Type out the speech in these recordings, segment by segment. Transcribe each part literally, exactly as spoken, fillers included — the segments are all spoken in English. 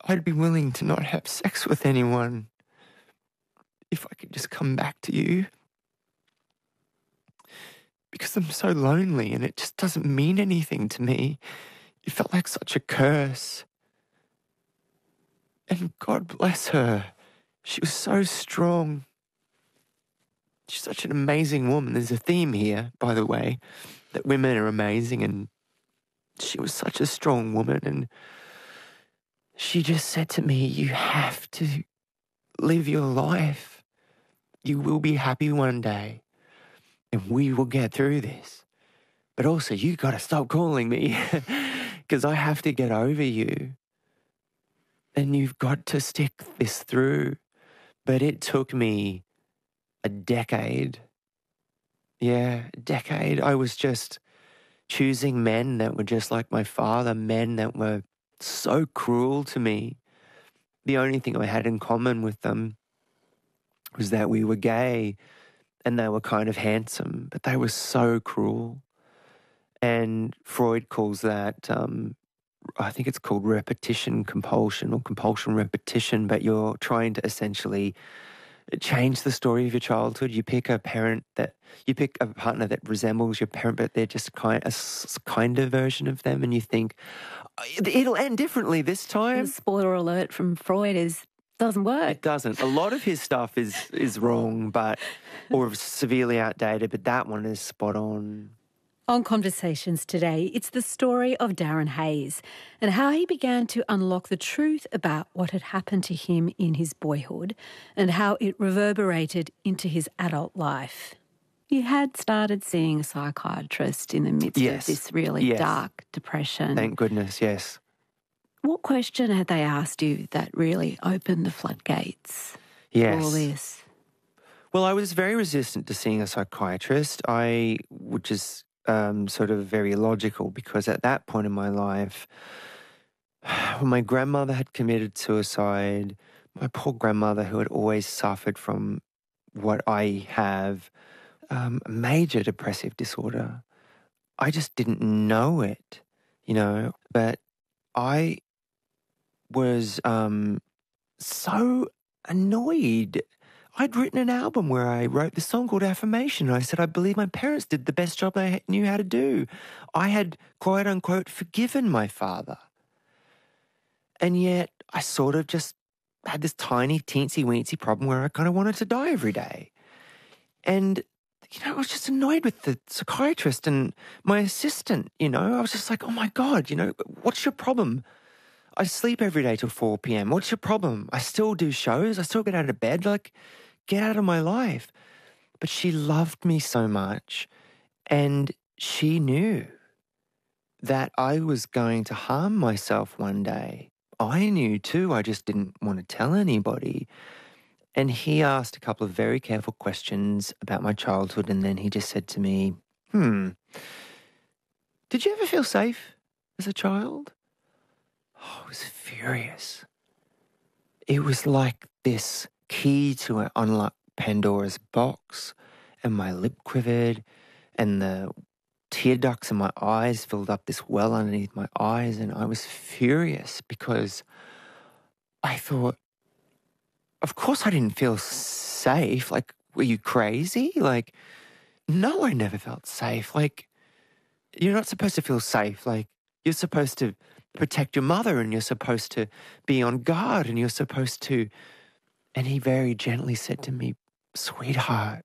I'd be willing to not have sex with anyone if I could just come back to you. Because I'm so lonely and it just doesn't mean anything to me. It felt like such a curse. And God bless her. She was so strong. She's such an amazing woman. There's a theme here, by the way, that women are amazing, and she was such a strong woman. And she just said to me, you have to live your life. You will be happy one day, and we will get through this. But also, you got to stop calling me because I have to get over you. And you've got to stick this through. But it took me a decade. Yeah, a decade. I was just choosing men that were just like my father, men that were so cruel to me. The only thing I had in common with them was that we were gay and they were kind of handsome, but they were so cruel. And Freud calls that, um, I think it's called repetition compulsion or compulsion repetition, but you're trying to essentially change the story of your childhood. You pick a parent that, you pick a partner that resembles your parent, but they're just kind a kinder version of them, and you think, it'll end differently this time. The spoiler alert from Freud is, doesn't work. It doesn't. A lot of his stuff is, is wrong, but, or severely outdated, but that one is spot on. On Conversations today, it's the story of Darren Hayes and how he began to unlock the truth about what had happened to him in his boyhood and how it reverberated into his adult life. You had started seeing a psychiatrist in the midst yes. of this really yes. dark depression. Thank goodness, yes. What question had they asked you that really opened the floodgates yes. for all this? Well, I was very resistant to seeing a psychiatrist. I would just... Um, sort of very logical, because at that point in my life, when my grandmother had committed suicide, my poor grandmother, who had always suffered from what I have, um, a major depressive disorder, I just didn't know it, you know, but I was um, so annoyed. I'd written an album where I wrote this song called Affirmation. And I said, I believe my parents did the best job they knew how to do. I had, quote unquote, forgiven my father. And yet I sort of just had this tiny, teensy-weensy problem where I kind of wanted to die every day. And, you know, I was just annoyed with the psychiatrist and my assistant, you know. I was just like, oh, my God, you know, what's your problem? I sleep every day till four p.m. What's your problem? I still do shows. I still get out of bed. Like, get out of my life. But she loved me so much, and she knew that I was going to harm myself one day. I knew too, I just didn't want to tell anybody. And he asked a couple of very careful questions about my childhood, and then he just said to me, hmm, did you ever feel safe as a child? Oh, I was furious. It was like this key to unlock Pandora's box, and my lip quivered, and the tear ducts in my eyes filled up this well underneath my eyes, and I was furious because I thought, of course I didn't feel safe. Like, were you crazy? Like, no, I never felt safe. Like, you're not supposed to feel safe. Like, you're supposed to protect your mother, and you're supposed to be on guard, and you're supposed to... And he very gently said to me, sweetheart,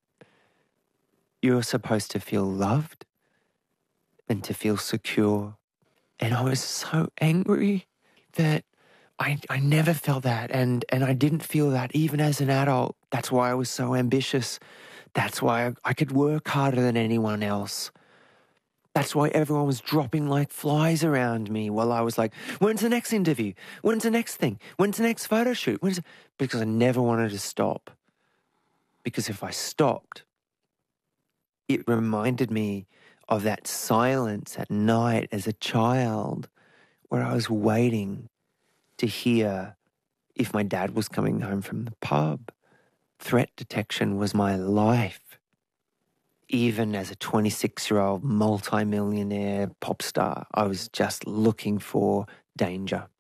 you're supposed to feel loved and to feel secure. And I was so angry that I, I never felt that, and, and I didn't feel that even as an adult. That's why I was so ambitious. That's why I, I could work harder than anyone else. That's why everyone was dropping like flies around me while I was like, when's the next interview? When's the next thing? When's the next photo shoot? When's... Because I never wanted to stop. Because if I stopped, it reminded me of that silence at night as a child where I was waiting to hear if my dad was coming home from the pub. Threat detection was my life. Even as a twenty-six-year-old multi-millionaire pop star, I was just looking for danger.